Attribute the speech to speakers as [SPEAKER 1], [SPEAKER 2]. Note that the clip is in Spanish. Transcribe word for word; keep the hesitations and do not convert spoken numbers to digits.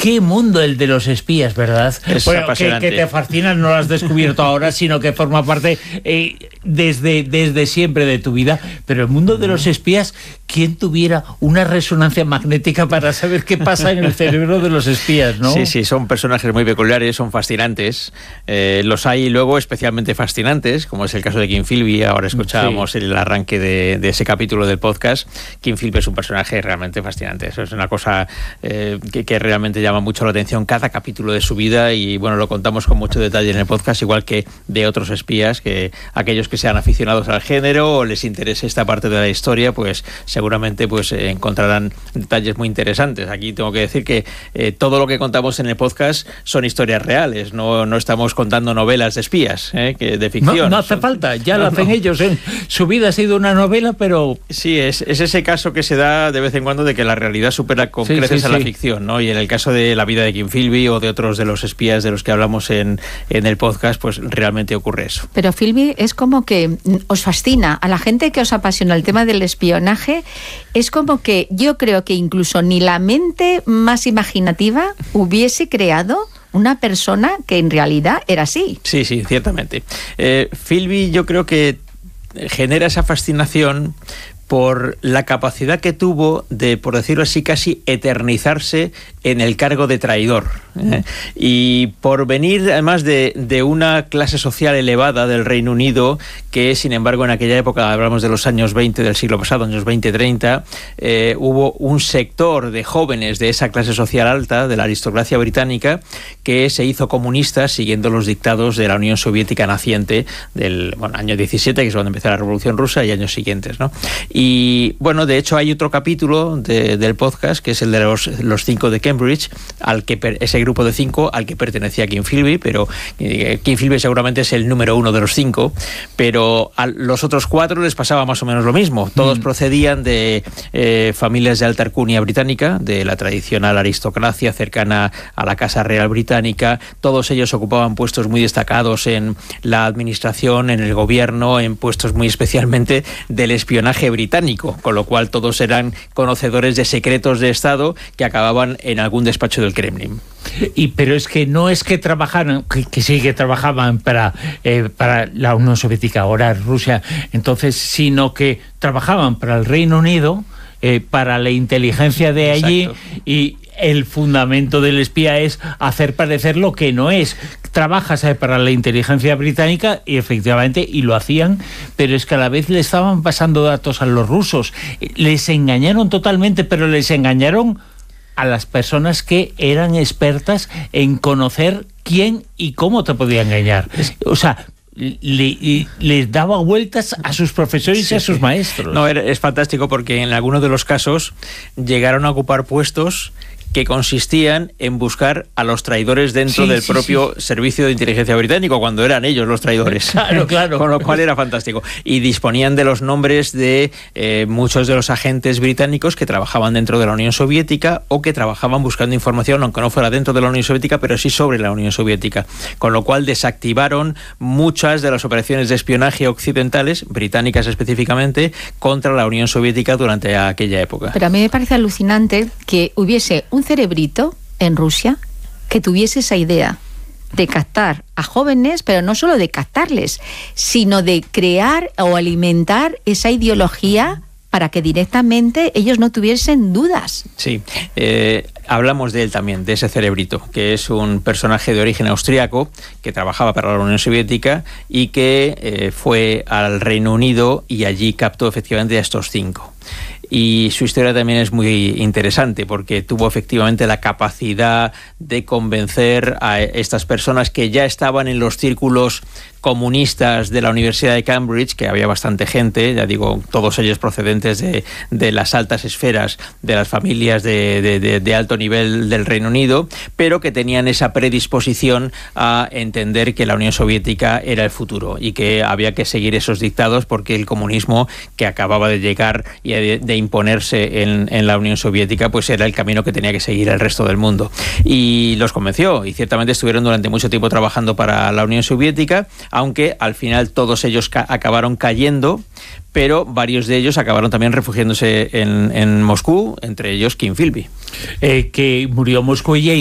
[SPEAKER 1] Qué mundo el de los espías, ¿verdad?
[SPEAKER 2] Es
[SPEAKER 1] bueno,
[SPEAKER 2] apasionante.
[SPEAKER 1] Que, que te fascinan, no lo has descubierto ahora, sino que forma parte eh, desde, desde siempre de tu vida. Pero el mundo de los espías, ¿quién tuviera una resonancia magnética para saber qué pasa en el cerebro de los espías, no?
[SPEAKER 2] Sí, sí, son personajes muy peculiares, son fascinantes. Eh, los hay luego especialmente fascinantes, como es el caso de Kim Philby. Ahora escuchábamos sí. el arranque de, de ese capítulo del podcast. Kim Philby es un personaje realmente fascinante. Eso es una cosa eh, que, que realmente llama mucho la atención cada capítulo de su vida, y bueno, lo contamos con mucho detalle en el podcast, igual que de otros espías, que aquellos que sean aficionados al género o les interese esta parte de la historia, pues seguramente pues eh, encontrarán detalles muy interesantes. Aquí tengo que decir que eh, todo lo que contamos en el podcast son historias reales, no, no estamos contando novelas de espías, eh, que de ficción.
[SPEAKER 1] No, no hace falta, ya no, lo hacen no. ellos. ¿eh? Su vida ha sido una novela, pero...
[SPEAKER 2] Sí, es, es ese caso que se da de vez en cuando de que la realidad supera con
[SPEAKER 1] sí,
[SPEAKER 2] creces
[SPEAKER 1] sí,
[SPEAKER 2] a la
[SPEAKER 1] sí.
[SPEAKER 2] ficción, ¿no? Y en el caso de la vida de Kim Philby o de otros de los espías de los que hablamos en, en el podcast, pues realmente ocurre eso.
[SPEAKER 3] Pero Philby es como que os fascina, a la gente que os apasiona el tema del espionaje, es como que yo creo que incluso ni la mente más imaginativa hubiese creado una persona que en realidad era así.
[SPEAKER 2] Sí, sí, ciertamente. Eh, Philby yo creo que genera esa fascinación por la capacidad que tuvo de, por decirlo así, casi eternizarse en el cargo de traidor. ¿eh? Y por venir, además, de, de una clase social elevada del Reino Unido, que, sin embargo, en aquella época, hablamos de los años veinte del siglo pasado, años veinte treinta, eh, hubo un sector de jóvenes de esa clase social alta, de la aristocracia británica, que se hizo comunista siguiendo los dictados de la Unión Soviética naciente del bueno, año diecisiete, que es cuando empezó la Revolución Rusa, y años siguientes, ¿no? Y bueno, de hecho hay otro capítulo de, del podcast, que es el de los, los cinco de Cambridge, al que per, ese grupo de cinco al que pertenecía Kim Philby, pero eh, Kim Philby seguramente es el número uno de los cinco, pero a los otros cuatro les pasaba más o menos lo mismo. Todos mm. procedían de eh, familias de alta alcurnia británica, de la tradicional aristocracia cercana a la Casa Real Británica. Todos ellos ocupaban puestos muy destacados en la administración, en el gobierno, en puestos muy especialmente del espionaje británico. británico, con lo cual todos eran conocedores de secretos de Estado que acababan en algún despacho del Kremlin.
[SPEAKER 1] Y pero es que no es que trabajaran, que, que sí que trabajaban para, eh, para la Unión Soviética, ahora Rusia, entonces, sino que trabajaban para el Reino Unido, eh, para la inteligencia de allí. Exacto. Y el fundamento del espía es hacer parecer lo que no es. Trabajas eh, para la inteligencia británica y efectivamente, y lo hacían, pero es que a la vez le estaban pasando datos a los rusos. Les engañaron totalmente, pero les engañaron a las personas que eran expertas en conocer quién y cómo te podía engañar. O sea, Le, les daba vueltas a sus profesores sí, y a sus sí. maestros.
[SPEAKER 2] No, es fantástico porque en algunos de los casos llegaron a ocupar puestos que consistían en buscar a los traidores dentro sí, del sí, propio sí. servicio de inteligencia británico, cuando eran ellos los traidores.
[SPEAKER 1] Claro, claro.
[SPEAKER 2] Con lo cual era fantástico. Y disponían de los nombres de eh, muchos de los agentes británicos que trabajaban dentro de la Unión Soviética o que trabajaban buscando información, aunque no fuera dentro de la Unión Soviética, pero sí sobre la Unión Soviética. Con lo cual desactivaron muchas de las operaciones de espionaje occidentales, británicas específicamente, contra la Unión Soviética durante aquella época.
[SPEAKER 3] Pero a mí me parece alucinante que hubiese un cerebrito en Rusia que tuviese esa idea de captar a jóvenes, pero no solo de captarles, sino de crear o alimentar esa ideología para que directamente ellos no tuviesen dudas.
[SPEAKER 2] Sí, eh, hablamos de él también, de ese cerebrito, que es un personaje de origen austríaco que trabajaba para la Unión Soviética y que eh, fue al Reino Unido y allí captó efectivamente a estos cinco. Y su historia también es muy interesante porque tuvo efectivamente la capacidad de convencer a estas personas que ya estaban en los círculos comunistas de la Universidad de Cambridge, que había bastante gente, ya digo, todos ellos procedentes de, de las altas esferas de las familias de, de, de, de alto nivel del Reino Unido, pero que tenían esa predisposición a entender que la Unión Soviética era el futuro y que había que seguir esos dictados porque el comunismo que acababa de llegar y de, de imponerse en, en la Unión Soviética pues era el camino que tenía que seguir el resto del mundo. Y los convenció y ciertamente estuvieron durante mucho tiempo trabajando para la Unión Soviética, aunque al final todos ellos ca- acabaron cayendo, pero varios de ellos acabaron también refugiándose en, en Moscú, entre ellos Kim Philby.
[SPEAKER 1] Eh, que murió en Moscú y